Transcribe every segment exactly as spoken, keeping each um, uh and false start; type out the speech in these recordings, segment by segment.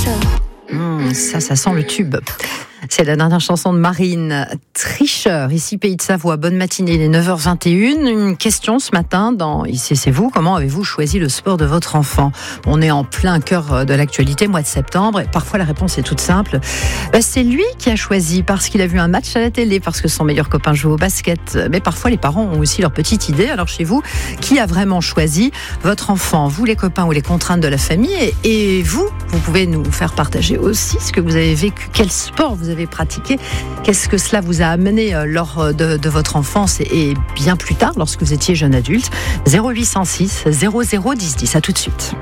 Mmh, ça, ça sent le tube. C'est la dernière chanson de Marine. Tricheur, ici Pays de Savoie. Bonne matinée, il est neuf heures vingt et une. Une question ce matin dans Ici c'est vous. Comment avez-vous choisi le sport de votre enfant ? On est en plein cœur de l'actualité, mois de septembre. Et parfois la réponse est toute simple. Ben, c'est lui qui a choisi parce qu'il a vu un match à la télé, parce que son meilleur copain joue au basket. Mais parfois les parents ont aussi leur petite idée. Alors chez vous, qui a vraiment choisi votre enfant ? Vous, les copains ou les contraintes de la famille ? Et vous, vous pouvez nous faire partager aussi ce que vous avez vécu. Quel sport vous avez avez pratiqué. Qu'est-ce que cela vous a amené lors de, de votre enfance et, et bien plus tard, lorsque vous étiez jeune adulte ? zéro huit cent six zéro zéro dix dix. À tout de suite.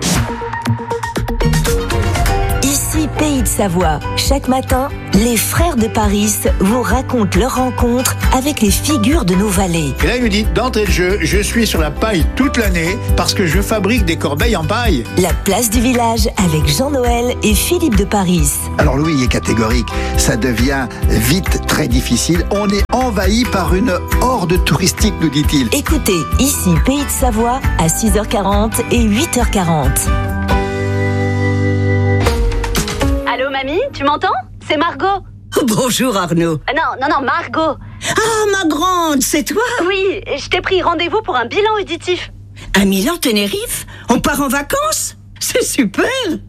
Ici Pays de Savoie. Chaque matin, les frères de Paris vous racontent leur rencontre avec les figures de nos vallées. Et là, il me dit, d'entrée de jeu, je suis sur la paille toute l'année parce que je fabrique des corbeilles en paille. La place du village avec Jean-Noël et Philippe de Paris. Alors Louis est catégorique, ça devient vite très difficile. On est envahi par une horde touristique, nous dit-il. Écoutez, ici Pays de Savoie à six heures quarante et huit heures quarante. Allô mamie, tu m'entends ? C'est Margot. Bonjour Arnaud. Euh, non, non, non, Margot. Ah, ma grande, c'est toi ? Oui, je t'ai pris rendez-vous pour un bilan auditif. Un Milan Tenerife ? On part en vacances ? C'est super !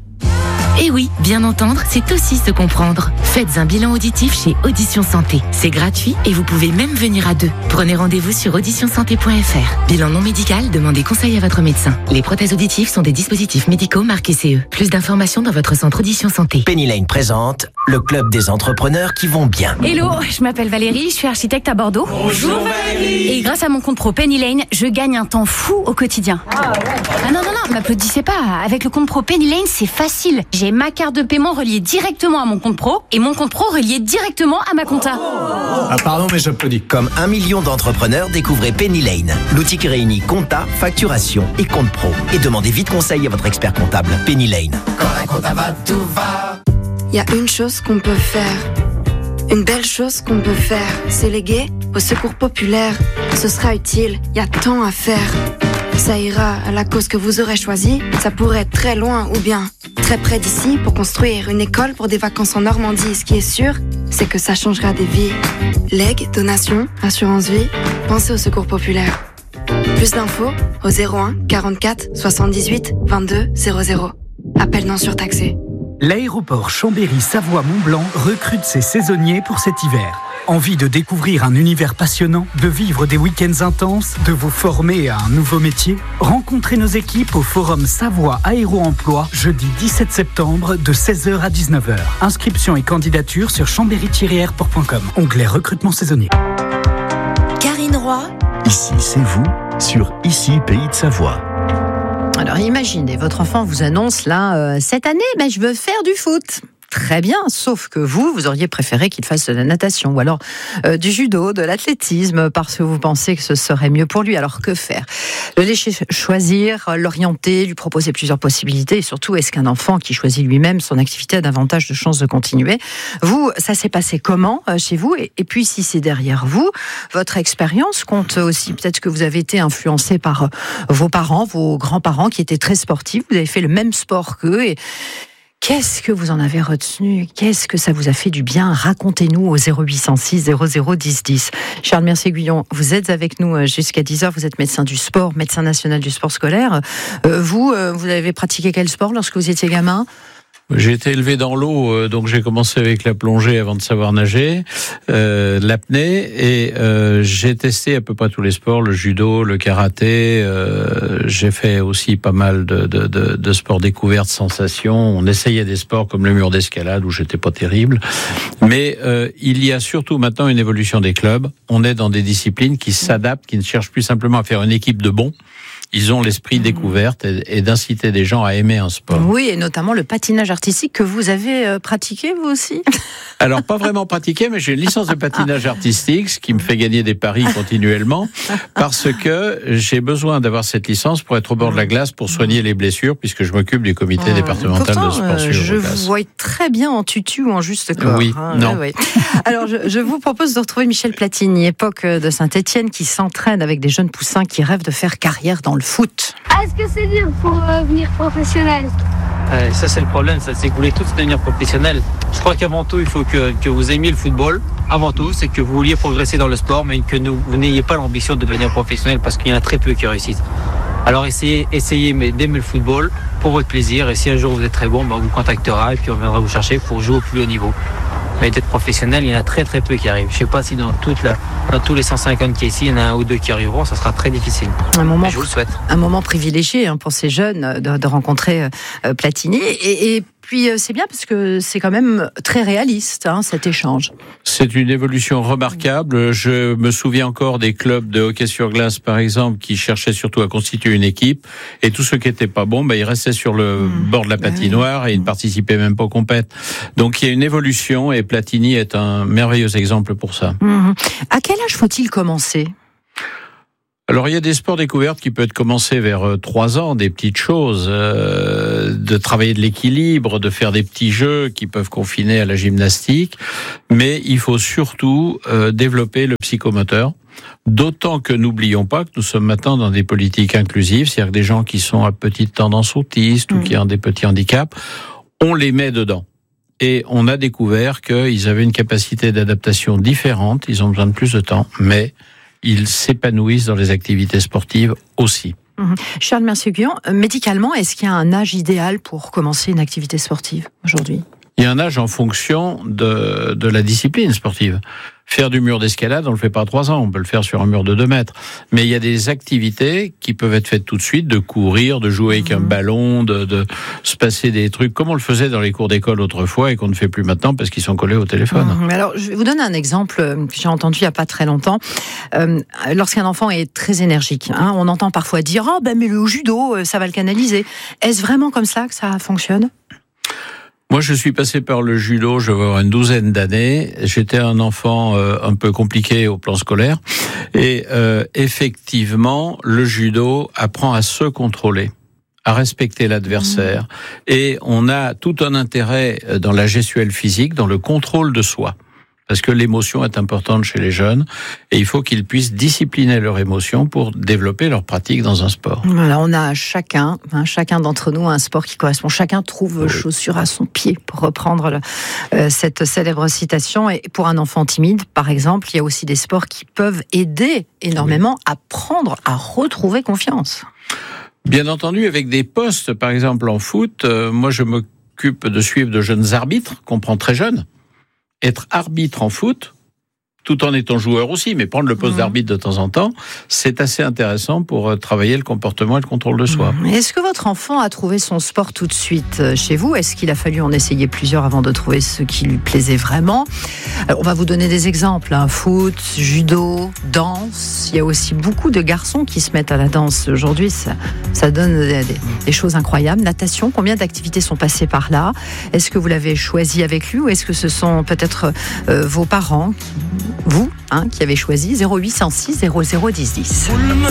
Et oui, bien entendre, c'est aussi se comprendre. Faites un bilan auditif chez Audition Santé. C'est gratuit et vous pouvez même venir à deux. Prenez rendez-vous sur audition santé point f r. Bilan non médical, demandez conseil à votre médecin. Les prothèses auditives sont des dispositifs médicaux marqués C E. Plus d'informations dans votre centre Audition Santé. Penny Lane présente le club des entrepreneurs qui vont bien. Hello, je m'appelle Valérie, je suis architecte à Bordeaux. Bonjour Valérie. Et grâce à mon compte pro Penny Lane, je gagne un temps fou au quotidien. Ah, ah non, non, non, m'applaudissez pas. Avec le compte pro Penny Lane, c'est facile. J'ai ma carte de paiement reliée directement à mon compte pro et mon compte pro relié directement à ma compta. Ah pardon, mais j'applaudis. Comme un million d'entrepreneurs, découvrez Penny Lane, l'outil qui réunit compta, facturation et compte pro. Et demandez vite conseil à votre expert comptable. Penny Lane. Quand la compta va, tout va. Il y a une chose qu'on peut faire, une belle chose qu'on peut faire, c'est léguer au secours populaire. Ce sera utile, il y a tant à faire. Ça ira à la cause que vous aurez choisie, ça pourrait être très loin ou bien très près d'ici pour construire une école pour des vacances en Normandie. Ce qui est sûr, c'est que ça changera des vies. Legs, donations, assurance vie, pensez au secours populaire. Plus d'infos au zéro un quarante-quatre soixante-dix-huit vingt-deux zéro zéro. Appel non surtaxé. L'aéroport Chambéry-Savoie-Mont-Blanc recrute ses saisonniers pour cet hiver. Envie de découvrir un univers passionnant, de vivre des week-ends intenses, de vous former à un nouveau métier ? Rencontrez nos équipes au Forum Savoie Aéro-Emploi, jeudi dix-sept septembre de seize heures à dix-neuf heures. Inscription et candidature sur chambéry tiret airport point com. Onglet recrutement saisonnier. Karine Roy. Ici, c'est vous, sur Ici, Pays de Savoie. Alors imaginez, votre enfant vous annonce là, euh, cette année, ben, je veux faire du foot. Très bien, sauf que vous, vous auriez préféré qu'il fasse de la natation ou alors euh, du judo, de l'athlétisme, parce que vous pensez que ce serait mieux pour lui. Alors que faire ? Le laisser choisir, l'orienter, lui proposer plusieurs possibilités et surtout, est-ce qu'un enfant qui choisit lui-même son activité a davantage de chances de continuer ? Vous, ça s'est passé comment euh, chez vous ? et, et puis si c'est derrière vous, votre expérience compte aussi peut-être que vous avez été influencé par euh, vos parents, vos grands-parents qui étaient très sportifs, vous avez fait le même sport qu'eux et qu'est-ce que vous en avez retenu ? Qu'est-ce que ça vous a fait du bien ? Racontez-nous au zéro huit cent six zéro zéro dix dix. Charles Mercier-Guyon, vous êtes avec nous jusqu'à dix heures. Vous êtes médecin du sport, médecin national du sport scolaire. Euh, vous, euh, vous avez pratiqué quel sport lorsque vous étiez gamin ? J'ai été élevé dans l'eau, donc j'ai commencé avec la plongée avant de savoir nager, euh, l'apnée, et euh, j'ai testé à peu près tous les sports, le judo, le karaté, euh, j'ai fait aussi pas mal de, de, de, de sports découvertes, sensations, on essayait des sports comme le mur d'escalade où j'étais pas terrible, mais euh, il y a surtout maintenant une évolution des clubs, on est dans des disciplines qui s'adaptent, qui ne cherchent plus simplement à faire une équipe de bons. Ils ont l'esprit découverte et, et d'inciter des gens à aimer un sport. Oui, et notamment le patinage artistique que vous avez euh, pratiqué, vous aussi ? Alors, pas vraiment pratiqué, mais j'ai une licence de patinage artistique, ce qui me fait gagner des paris continuellement, parce que j'ai besoin d'avoir cette licence pour être au bord de la glace, pour soigner les blessures, puisque je m'occupe du comité mmh. départemental Pourtant, de sport sur je glace. vous vois très bien en tutu ou en juste corps. Oui, hein, non. Ouais, ouais. Alors, je, je vous propose de retrouver Michel Platini, époque de Saint-Étienne, qui s'entraîne avec des jeunes poussins qui rêvent de faire carrière dans le le foot. Est-ce que c'est dur pour devenir professionnel ? Euh, ça c'est le problème, ça, c'est que vous voulez tous devenir professionnels. Je crois qu'avant tout, il faut que, que vous aimiez le football. Avant tout, c'est que vous vouliez progresser dans le sport, mais que nous, vous n'ayez pas l'ambition de devenir professionnel parce qu'il y en a très peu qui réussissent. Alors essayez, essayez d'aimer le football pour votre plaisir, et si un jour vous êtes très bon, ben on vous contactera et puis on viendra vous chercher pour jouer au plus haut niveau. Mais d'être professionnel, il y en a très très peu qui arrivent. Je ne sais pas si dans, toute la, dans tous les cent cinquante qui est ici, il y en a un ou deux qui arriveront, ça sera très difficile. Un moment, je vous le souhaite. Un moment privilégié hein, pour ces jeunes de, de rencontrer euh, Platini. Et, et puis euh, c'est bien parce que c'est quand même très réaliste hein, cet échange. C'est une évolution remarquable. Je me souviens encore des clubs de hockey sur glace, par exemple, qui cherchaient surtout à constituer une équipe. Et tous ceux qui n'étaient pas bons, bah, ils restaient sur le mmh. bord de la patinoire et ils ne participaient même pas aux compètes. Donc il y a une évolution et Platini est un merveilleux exemple pour ça. Mmh. À quel âge faut-il commencer ? Alors il y a des sports découvertes qui peuvent commencer vers trois ans, des petites choses, euh, de travailler de l'équilibre, de faire des petits jeux qui peuvent confiner à la gymnastique, mais il faut surtout euh, développer le psychomoteur, d'autant que n'oublions pas que nous sommes maintenant dans des politiques inclusives, c'est-à-dire que des gens qui sont à petite tendance autiste mmh. ou qui ont des petits handicaps, on les met dedans. Et on a découvert qu'ils avaient une capacité d'adaptation différente, ils ont besoin de plus de temps, mais ils s'épanouissent dans les activités sportives aussi. Mmh. Charles Mercier-Guyon, médicalement, est-ce qu'il y a un âge idéal pour commencer une activité sportive aujourd'hui ? Il y a un âge en fonction de, de la discipline sportive. Faire du mur d'escalade, on ne le fait pas à trois ans, on peut le faire sur un mur de deux mètres. Mais il y a des activités qui peuvent être faites tout de suite, de courir, de jouer avec mmh. un ballon, de, de se passer des trucs, comme on le faisait dans les cours d'école autrefois et qu'on ne fait plus maintenant parce qu'ils sont collés au téléphone. Mmh. Alors, je vais vous donner un exemple que j'ai entendu il n'y a pas très longtemps. Euh, lorsqu'un enfant est très énergique, hein, on entend parfois dire « Ah, oh, ben, mais le judo, ça va le canaliser ». Est-ce vraiment comme ça que ça fonctionne ? Moi, je suis passé par le judo, je vais avoir une douzaine d'années. J'étais un enfant euh, un peu compliqué au plan scolaire. Et euh, effectivement, le judo apprend à se contrôler, à respecter l'adversaire. Mmh. Et on a tout un intérêt dans la gestuelle physique, dans le contrôle de soi. Parce que l'émotion est importante chez les jeunes et il faut qu'ils puissent discipliner leur émotion pour développer leur pratique dans un sport. Voilà, on a chacun, hein, chacun d'entre nous un sport qui correspond. Chacun trouve oui. chaussure à son pied, pour reprendre le, euh, cette célèbre citation. Et pour un enfant timide, par exemple, il y a aussi des sports qui peuvent aider énormément oui. à prendre, à retrouver confiance. Bien entendu, avec des postes, par exemple en foot, euh, moi je m'occupe de suivre de jeunes arbitres qu'on prend très jeunes. Être arbitre en foot, tout en étant joueur aussi, mais prendre le poste mmh. d'arbitre de temps en temps, c'est assez intéressant pour travailler le comportement et le contrôle de soi. Mmh. Est-ce que votre enfant a trouvé son sport tout de suite chez vous ? Est-ce qu'il a fallu en essayer plusieurs avant de trouver ce qui lui plaisait vraiment ? Alors, on va vous donner des exemples, hein. Foot, judo, danse. Il y a aussi beaucoup de garçons qui se mettent à la danse aujourd'hui. Ça, ça donne des, des choses incroyables. Natation, combien d'activités sont passées par là ? Est-ce que vous l'avez choisi avec lui ou est-ce que ce sont peut-être euh, vos parents, vous, hein, qui avez choisi zéro huit cent six zéro zéro dix dix.